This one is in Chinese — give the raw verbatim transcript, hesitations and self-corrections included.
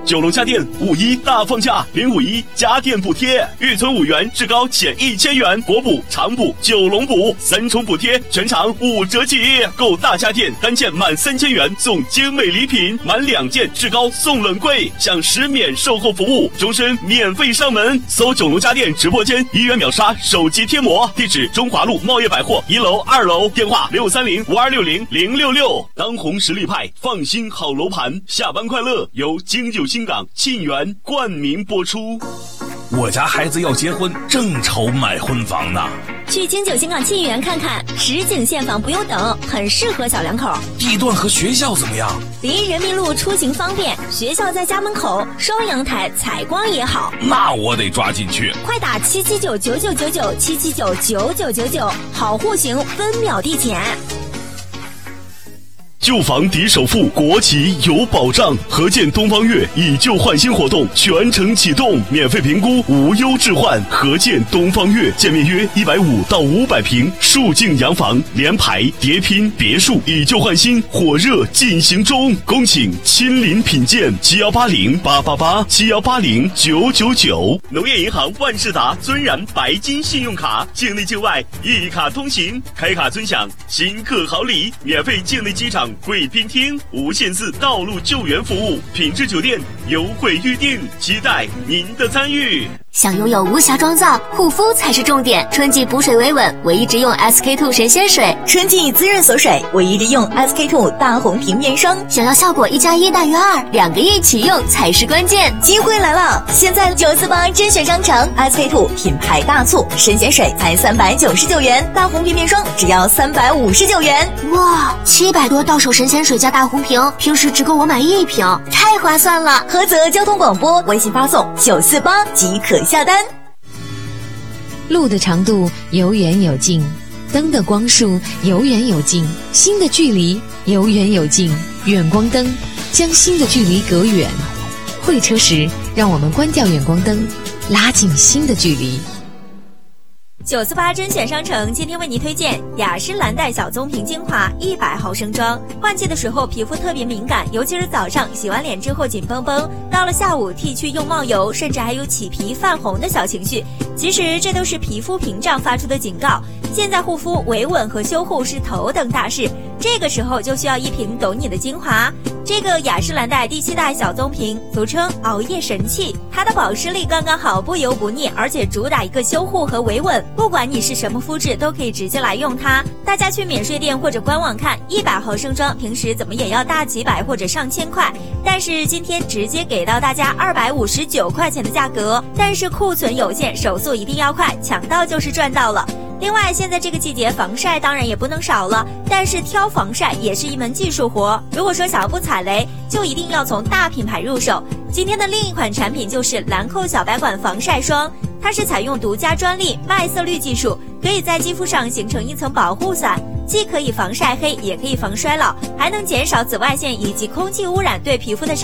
九龙家电五一大放价，零五一家电补贴，预存五元，至高减一千元，国补、长补、九龙补三重补贴，全场五折起。购大家电单件满三千元送精美礼品，满两件至高送冷柜，享十免售后服务，终身免费上门。搜九龙家电直播间，一元秒杀手机贴膜，地址中华路茂业百货一楼、二楼，电话六三零五二六零零六六。当红实力派，放心好楼盘，下班快乐由京九新港沁园冠名播出。 我家孩子要结婚，正愁买婚房呢。 去京九新港沁园看看，实景现房不用等，很适合小两口。 地段和学校怎么样？ 离人民路出行方便，学校在家门口，双阳台，采光也好。 那我得抓紧去。 快打七七九九九九九七七九九九九九，好户型分秒递减。 旧房抵首付，国企有保障。合建东方悦以旧换新活动全程启动，免费评估，无忧置换。合建东方悦，建面约一百五到五百平，竖境洋房，联排、叠拼、别墅，以旧换新，火热进行中。恭请亲临品鉴，七幺八零八八八，七幺八零九九九。农业银行万事达尊然白金信用卡，境内境外一卡通行，开卡尊享新客好礼，免费境内机场贵宾厅无限次道路救援服务，品质酒店优惠预订，期待您的参与。 想拥有无瑕妆造，护肤才是重点。春季补水维稳，我一直用 S K two 神仙水； 春季滋润锁水，我一直用 S K two 大红瓶面霜。 想要效果一加一大于二，两个一起用才是关键。 机会来了！现在九四八甄选商城 S K two 品牌大促，神仙水才三百九十九元，大红瓶面霜只要三百五十九元。 哇，七百多到手神仙水加大红瓶，平时只够我买一瓶，太划算了！ 菏泽交通广播微信发送九四八即可下单。 路的长度有远有近，灯的光束有远有近，心的距离有远有近。远光灯将心的距离隔远。会车时，让我们关掉远光灯，拉近心的距离。 九四八甄选商城今天为您推荐雅诗兰黛小棕瓶精华一百毫升装。换季的时候皮肤特别敏感，尤其是早上洗完脸之后紧绷绷，到了下午剃去又冒油，甚至还有起皮泛红的小情绪。其实这都是皮肤屏障发出的警告。现在护肤维稳和修护是头等大事，这个时候就需要一瓶懂你的精华。这个雅诗兰黛第七代小棕瓶俗称熬夜神器，它的保湿力刚刚好，不油不腻，而且主打一个修护和维稳，不管你是什么肤质都可以直接来用它。大家去免税店或者官网看，一百毫升装平时怎么也要大几百或者上千块，但是今天直接给到大家二百五十九块钱的价格，但是库存有限，手速一定要快，抢到就是赚到了。另外，现在这个季节防晒当然也不能少了，但是挑防晒也是一门技术活。如果说想要不踩雷，就一定要从大品牌入手。今天的另一款产品就是兰蔻小白管防晒霜，它是采用独家专利麦色绿技术，可以在肌肤上形成一层保护伞，既可以防晒黑，也可以防衰老，还能减少紫外线以及空气污染对皮肤的